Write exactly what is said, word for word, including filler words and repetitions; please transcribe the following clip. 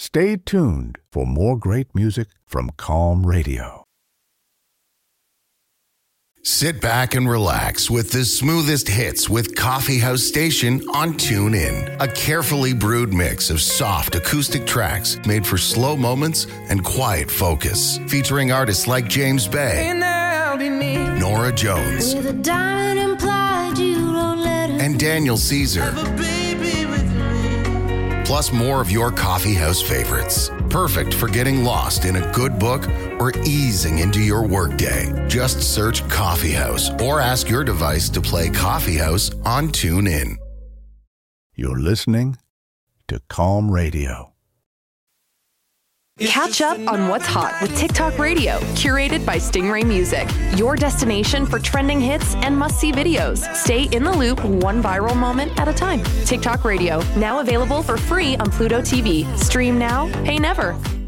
Stay tuned for more great music from Calm Radio. Sit back and relax with the smoothest hits with Coffee House Station on TuneIn. A carefully brewed mix of soft acoustic tracks made for slow moments and quiet focus. Featuring artists like James Bay, Nora Jones, with a diamond implied you don't let her and Daniel Caesar. Plus more of your coffee house favorites. Perfect for getting lost in a good book or easing into your workday. Just search Coffee House or ask your device to play Coffee House on TuneIn. You're listening to Calm Radio. Catch up on what's hot with TikTok Radio, curated by Stingray Music. Your destination for trending hits and must-see videos. Stay in the loop one viral moment at a time. TikTok Radio, now available for free on Pluto T V. Stream now, pay never.